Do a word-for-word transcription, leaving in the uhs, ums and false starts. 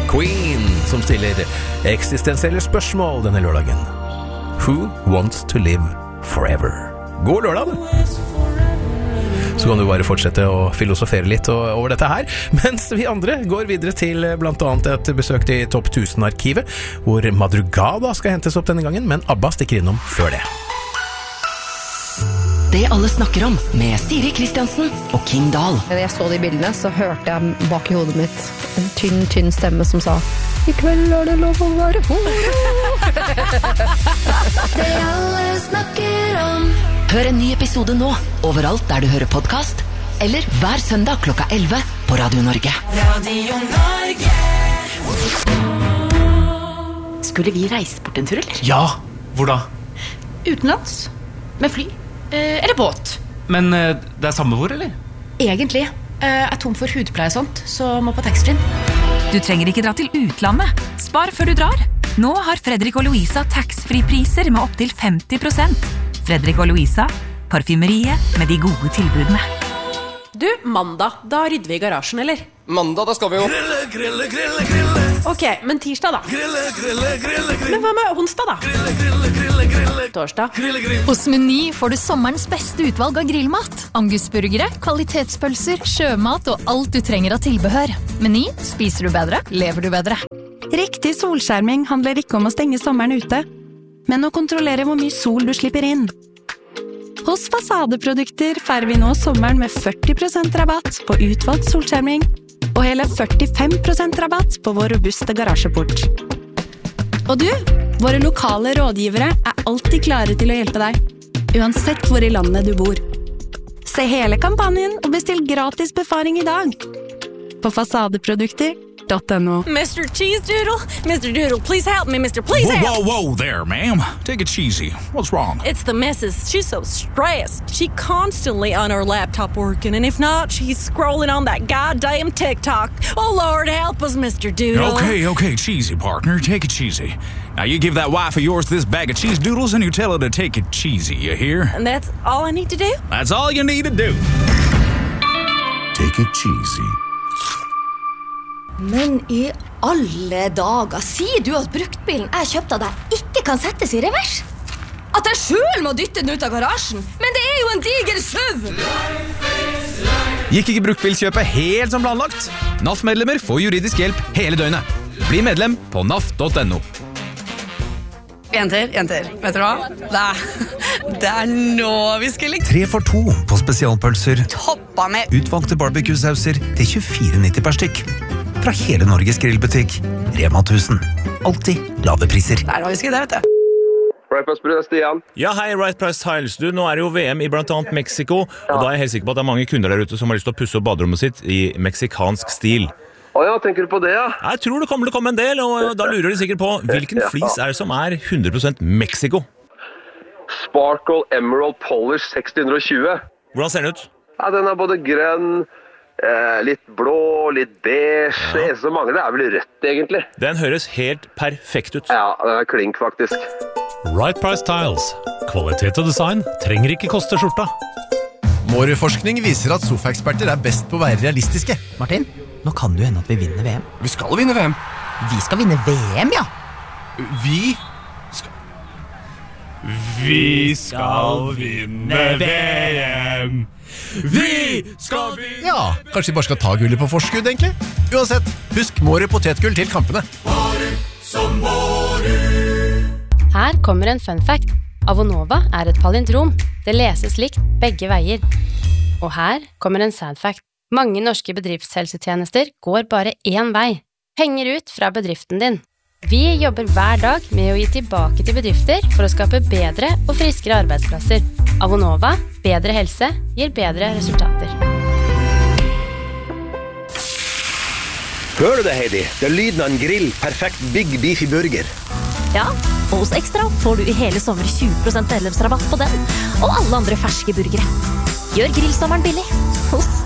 Queen, som stiller eksistensielle spørsmål denne lørdagen. Who wants to live forever? God lørdag, det! Så kan du bare fortsette å filosofere litt over dette her, mens vi andre går videre til blant annet et besøk til Topp tusen-arkivet, hvor Madrugada skal hentes opp denne gangen, men ABBA stikker innom før det. Det alle snakker om med Siri Kristiansen og King Dahl. Da jeg så de bildene, så hørte jeg bak i hodet mitt en tynn, tynn stemme som sa «I kveld er det lov å være hore!» Det alle snakker om. Hør en ny episode nå, overalt der du hører podcast, eller hver søndag klokka elleve på Radio Norge. Radio Norge. Skulle vi reise bort en tur, eller? Ja, hvor da? Utenlands, med fly, eh, eller båt. Men eh, det er samme hvor, eller? Egentlig, eh, er tom for hudpleie og sånt, så må på taxfree. Du trenger ikke dra til utlandet. Spar før du drar. Nå har Fredrik og Louisa tax-free-priser med opp til femti prosent. Fredrik og Louisa, parfymeriet med de gode tilbudene. Du, mandag, da rydder vi i garasjen, eller? Mandag, da skal vi jo Grille, grille, grille, grille. Ok, men tirsdag da? Grille, grille, grille, grille. Men hva med onsdag da? Grille, grille, grille, grille. Torsdag? Grille, grille. Hos Meny får du sommerens beste utvalg av grillmat. Angusburgere, kvalitetspølser, sjømat og alt du trenger av tilbehør. Meny, spiser du bedre, lever du bedre. Riktig solskjerming handler ikke om å stenge sommeren ute, men å kontrollere hvor mye sol du slipper inn. Hos Fasadeprodukter feirer vi nå sommeren med førti prosent rabatt på utvalgt solskjerming, og hele førtifem prosent rabatt på vår robuste garasjeport. Og du, våre lokale rådgivere er alltid klare til å hjelpe deg, uansett hvor i landet du bor. Se hele kampanjen og bestill gratis befaring i dag på fasadeprodukter punktum no. Mister Cheese Doodle? Mister Doodle, please help me, Mister Please whoa, help! Whoa, whoa there, ma'am. Take it cheesy. What's wrong? It's the missus. She's so stressed. She constantly on her laptop working, and if not, she's scrolling on that goddamn TikTok. Oh, Lord, help us, Mister Doodle. Okay, okay, cheesy, partner. Take it cheesy. Now, you give that wife of yours this bag of cheese doodles, and you tell her to take it cheesy, you hear? And that's all I need to do? That's all you need to do. Take it cheesy. Men i alle dager, sier du at bruktbilen jeg kjøpte av deg ikke kan settes i revers? At jeg selv må dytte den ut av garasjen? Men det er jo en diger søv! Gikk ikke bruktbilkjøpet helt som planlagt? N A F-medlemmer får juridisk hjelp hele døgnet. Bli medlem på N A F punktum no. Jenter, jenter, vet du hva? Det er, det er nå vi skal like. Tre for to på spesialpølser. Toppa med utvalgte barbecue-sauser til tjuefire nitti per stykk. Fra hele Norges grillbutikk. Rema tusen. Altid lave priser. Det er nå vi skal det, vet du. Right Price Tiles, Stian. Ja, hei, Right Price Tiles. Du, nå er det jo V M i blant annet Mexico, og da er jeg helt sikker på at det er mange kunder der ute som har lyst til å pusse opp baderommet sitt i meksikansk stil. Å ja, tenker du på det, ja? Jeg tror det kommer til å komme en del, og da lurer de sikkert på hvilken flis er det som er hundre prosent Mexico? Sparkle Emerald Polish seksti tjue. Hvordan ser den ut? Ja, den er både grønn, eh, litt blå, litt beige. Ja. Det eneste som mangler er vel rødt, egentlig. Den høres helt perfekt ut. Ja, den er klink, faktisk. Right Price Tiles. Kvalitet og design trenger ikke koste skjorta. Mårud-forskning viser at sofaeksperter er best på å være realistiske. Martin, nå kan det jo hende at vi vinner V M. Vi skal vinne V M. Vi skal vinne V M, ja. Vi skal... Vi skal vinne V M. Vi skal vinne... Ja, kanskje vi bare skal ta gullet på forskudd, egentlig? Uansett, husk Mårud potetgull til kampene. Mårud som Mårud. Her kommer en fun fact. Avonova er et palindrom. Det leses likt begge veier. Og her kommer en sad fact. Mange norske bedriftshelsetjenester går bare én vei. Penger ut fra bedriften din. Vi jobber hver dag med å gi tilbake til bedrifter for å skape bedre og friskere arbeidsplasser. Avonova, bedre helse, gir bedre resultater. Hører du det, Heidi? Det er lyden av en grill. Perfekt Big Beefy Burger. Ja, og hos Extra får du i hele sommer tjue prosent medlemsrabatt på den, og alle andre ferske burgere. Gjør grillsommeren billig hos